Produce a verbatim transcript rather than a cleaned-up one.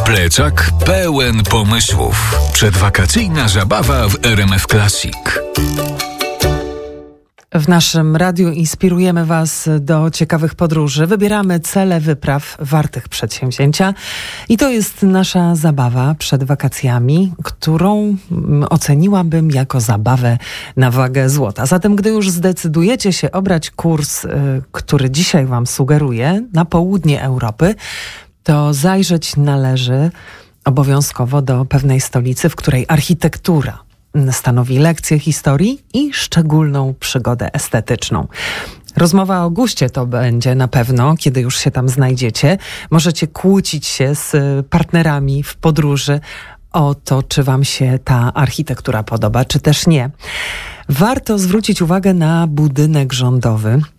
Plecak pełen pomysłów. Przedwakacyjna zabawa w R M F Classic. W naszym radiu inspirujemy Was do ciekawych podróży. Wybieramy cele wypraw wartych przedsięwzięcia. I to jest nasza zabawa przed wakacjami, którą oceniłabym jako zabawę na wagę złota. Zatem, gdy już zdecydujecie się obrać kurs, który dzisiaj Wam sugeruję, na południe Europy, to zajrzeć należy obowiązkowo do pewnej stolicy, w której architektura stanowi lekcję historii i szczególną przygodę estetyczną. Rozmowa o guście to będzie na pewno, kiedy już się tam znajdziecie. Możecie kłócić się z partnerami w podróży o to, czy wam się ta architektura podoba, czy też nie. Warto zwrócić uwagę na budynek rządowy,